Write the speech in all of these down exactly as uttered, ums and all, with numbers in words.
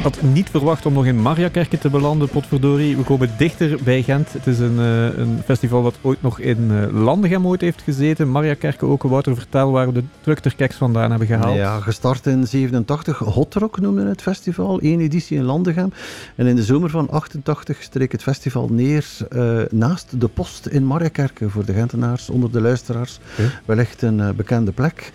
had niet verwacht om nog in Mariakerke te belanden, potverdorie. We komen dichter bij Gent. Het is een, uh, een festival dat ooit nog in uh, Landegem ooit heeft gezeten. Mariakerke ook. Wouter, vertel waar we de truckterkeks vandaan hebben gehaald. Ja, gestart in zevenentachtig. Hot Rock noemde het festival. Eén editie in Landegem. En in de zomer van achtentachtig streek het festival neer uh, naast de post in Mariakerke voor de Gentenaars, onder de luisteraars. Okay. Wellicht een uh, bekende plek.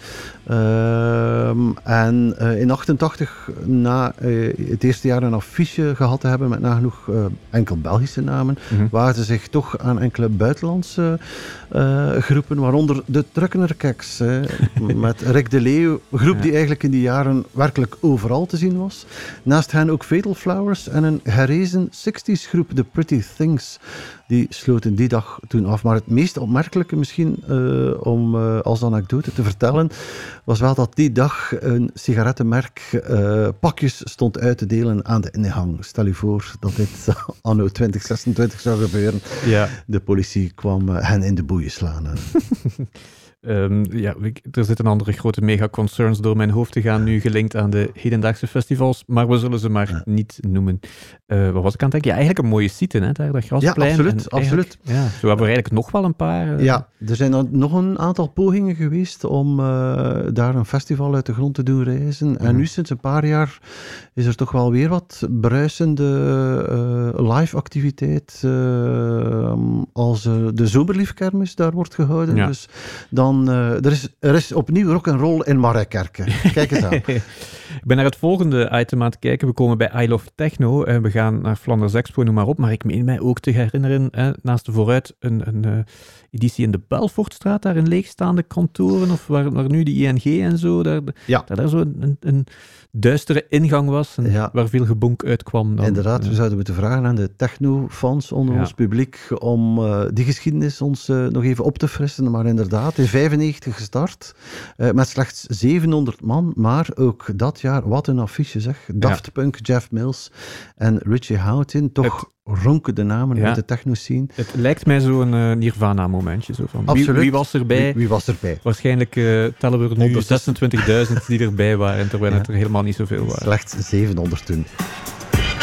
Uh, en uh, in achtentachtig, na uh, het eerste jaar een affiche gehad te hebben met nagenoeg uh, enkel Belgische namen, mm-hmm. waren ze zich toch aan enkele buitenlandse uh, groepen, waaronder de Truckenerkeks, uh, met Rick de Leeuw, een groep ja. die eigenlijk in die jaren werkelijk overal te zien was. Naast hen ook Fatal Flowers en een gerezen zestig's groep, The Pretty Things. Die sloten die dag toen af. Maar het meest opmerkelijke misschien, uh, om uh, als anekdote te vertellen, was wel dat die dag een sigarettenmerk uh, pakjes stond uit te delen aan de ingang. Stel je voor dat dit anno twintig zesentwintig zou gebeuren. Ja. De politie kwam uh, hen in de boeien slaan. Um, ja, er zitten andere grote mega-concerns door mijn hoofd te gaan, nu gelinkt aan de hedendaagse festivals, maar we zullen ze maar ja. niet noemen. Uh, wat was ik aan het denken? Ja, eigenlijk een mooie site, hè, daar, dat Grasplein. Ja, absoluut. absoluut. Ja, zo hebben we eigenlijk nog wel een paar. Uh... Ja, er zijn nog een aantal pogingen geweest om uh, daar een festival uit de grond te doen rijzen. En mm. nu, sinds een paar jaar, is er toch wel weer wat bruisende uh, live-activiteit uh, als uh, de Zomerliefkermis daar wordt gehouden. Ja. Dus dan Dan, uh, er, is, er is opnieuw rock'n'roll in Mariakerke. Kijk eens aan. Ik ben naar het volgende item aan het kijken. We komen bij I Love Techno. Uh, we gaan naar Flanders Expo, noem maar op. Maar ik meen mij ook te herinneren, uh, naast de vooruit, een, een uh, editie in de Belfortstraat, daar in leegstaande kantoren, of waar, waar nu de I N G en zo, daar, ja. daar, daar zo een, een duistere ingang was, en ja. waar veel gebonk uitkwam. Dan, Inderdaad, uh, we zouden moeten vragen aan de techno-fans onder ja. ons publiek om uh, die geschiedenis ons uh, nog even op te frissen. Maar inderdaad, in vijfennegentig gestart, uh, met slechts zevenhonderd man, maar ook dat jaar, wat een affiche zeg. Daft ja. Punk, Jeff Mills en Richie Houghton, toch... Het... ronken de namen ja. uit de techno-scene. Het lijkt mij zo'n uh, Nirvana-momentje. Zo van, wie, wie was erbij? Wie, wie was erbij? Waarschijnlijk uh, tellen we er nu zesentwintigduizend die erbij waren, terwijl ja. het er helemaal niet zoveel waren. Slechts zevenhonderd toen.